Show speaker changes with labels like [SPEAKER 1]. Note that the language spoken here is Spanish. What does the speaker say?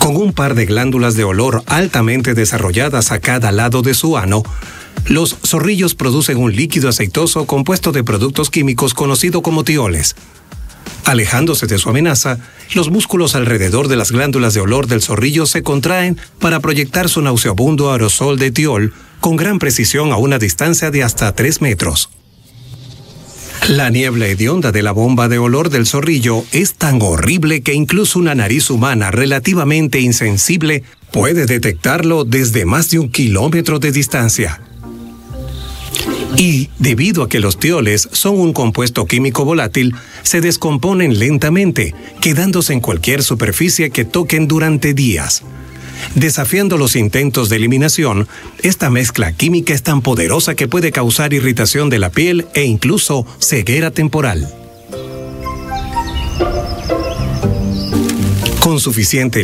[SPEAKER 1] Con un par de glándulas de olor altamente desarrolladas a cada lado de su ano, los zorrillos producen un líquido aceitoso compuesto de productos químicos conocido como tioles. Alejándose de su amenaza, los músculos alrededor de las glándulas de olor del zorrillo se contraen para proyectar su nauseabundo aerosol de tiol con gran precisión a una distancia de hasta 3 metros. La niebla hedionda de la bomba de olor del zorrillo es tan horrible que incluso una nariz humana relativamente insensible puede detectarlo desde más de 1 kilómetro de distancia. Y, debido a que los tioles son un compuesto químico volátil, se descomponen lentamente, quedándose en cualquier superficie que toquen durante días. Desafiando los intentos de eliminación, esta mezcla química es tan poderosa que puede causar irritación de la piel e incluso ceguera temporal. Con suficiente